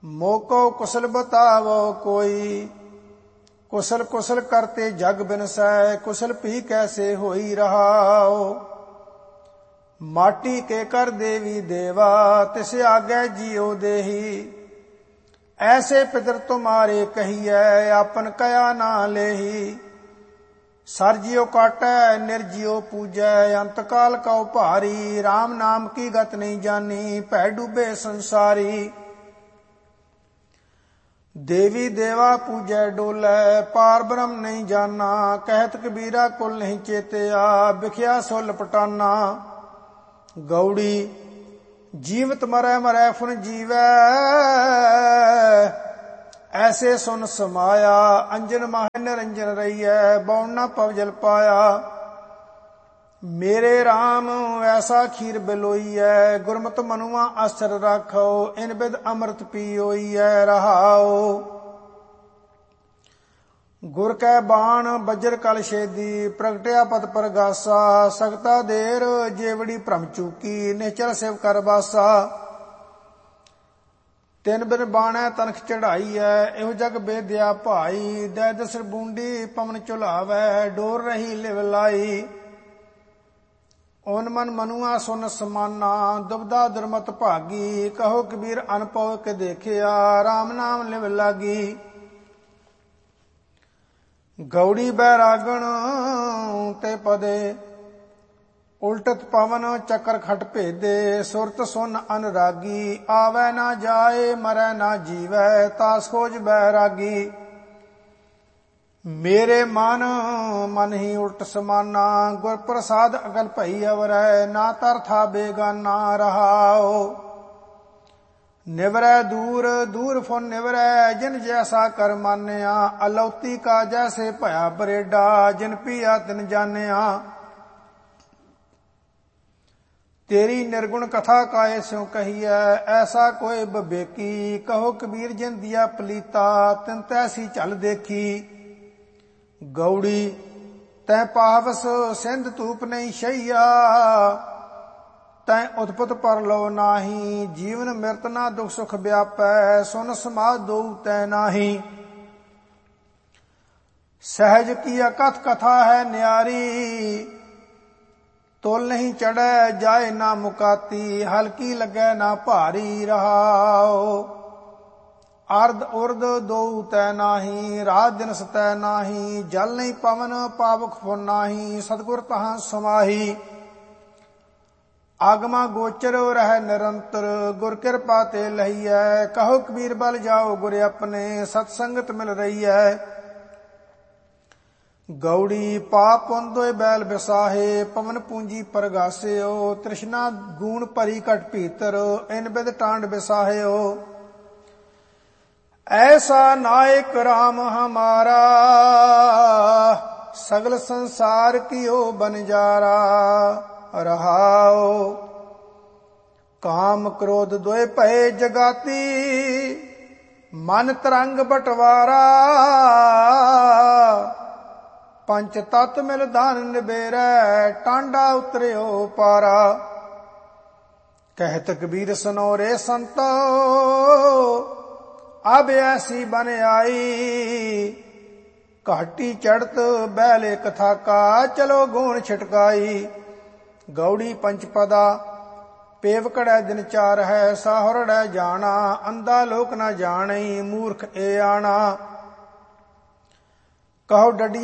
मोको कुशल बतावो कोई। कुशल कुशल करते जग बिनसै, कुशल भी कैसे होई रहाओ। माटी के कर देवी देवा, तिस आगे जियो देही। ऐसे पितर तुम्हारे कहिए, आपन कया ना लेही। सर जियो काटै निर्जियो पूजै, अंतकाल कौ भारी। राम नाम की गत नहीं जानी, भै डूबे संसारी। देवी देवा पूजै डोलै, पार ब्रह्म नहीं जाना। कहत कबीरा कुल नहीं चेतया, बिख्या सो लपटाना। गौड़ी जीवत मरै मरै फुन जीवै, ऐसे सुन समाया। अंजन माह निरंजन रहियै, बौन न पव जल पाया। मेरे राम ऐसा खीर बिलोईयै, गुरमत मनुआ आसर राखो। इन बिद अमृत पियोईयै रहाओ। गुर कै बाण बज्र कल छेदी, प्रगटया पद परगासा। सकता देर जेवड़ी भ्रम चूकी, निश्चल शिव कर बासा। ਤਿਨ ਬਿਨ ਬਾਣੈ ਤਨਖ ਚੜਾਈਐ, ਇਹੋ ਜਗ ਬੇਦਿਆ ਭਾਈ। ਦੈ ਦਸਰ ਬੂੰਡੀ ਪਵਨ ਝੁਲਾਵੈ, ਡੋਰ ਰਹੀ ਲਿਵ ਲਾਈ। ਓਨ ਮਨ ਮਨੁਆ ਸੁਨ ਸਮਾਨਾ, ਦੁਬਦਾ ਦੁਰਮਤ ਭਾਗੀ। ਕਹੋ ਕਬੀਰ ਅਨਪਉ ਕੇ ਦੇਖਿਆ, ਰਾਮ ਨਾਮ ਲਿਵ ਲਾਗੀ। ਗੌੜੀ ਬੈਰਾਗਣ ਤੇ ਪਦੇ, उल्टत पवन चक्र खट भेदे। सुरत सुन अनुरागी, आवे ना जाए मरै ना जीवै, तास खोज बैरागी। मेरे मन मन ही उल्ट समाना, गुर प्रसाद अगल भई अवरै। ना तर था बेगाना रहाओ। निवरै दूर दूर फुन निवरै, जिन जैसा कर मान्या। अलौती का जैसे भया बरेडा, जिन पिया तिन जानिया। तेरी निर्गुण कथा काए स्यों कहिए, ऐसा कोई बबेकी। कहो कबीर जिन दिया पलीता, तिन तैसी चल देखी। गौड़ी तै पावस सिंध तूप नहीं शैया, तै उत्पत पर लो नाही। जीवन मृत ना दुख सुख व्यापै, सुन समाज दो तै नाही। सहज की अकथ कथा है न्यारी, तोल नहीं चढ़ै जाए ना मुकाती। हल्की लगे ना भारी रहाओ। अर्ध उर्द दो तै नाही, रात दिन सतै नाही। जल नहीं पवन पावक फुन नाही, सतगुर तहां समाही। आगमा गोचर रह निरंतर, गुर कृपा ते लहियै। कहो कबीर बल जाओ गुर अपने, सतसंगत मिल रही है। गौड़ी पाप पुंदोय बैल बिसाहे, पवन पूंजी परगासियो। तृष्णा गूण भरी घट भीतर, इन बिद टांड बिसाहियो। ऐसा नायक राम हमारा, सगल संसार कियो बनजारा रहाओ। काम क्रोध दोय भय जगाती, मन तरंग बटवारा। पंच तत्व मिल दान निबेरै, टांडा उतरियो पारा। कहत कबीर सुनो रे संतो, अब ऐसी बन आई। घाटी चढ़त बैल एक थाका, चलो गूण छिटकाई। गौड़ी पंचपदा पेवकड़ै दिन चार है, साहुरड़ै जाना। अंधा लोक न जाने, मूर्ख ए आना। कहो डडिया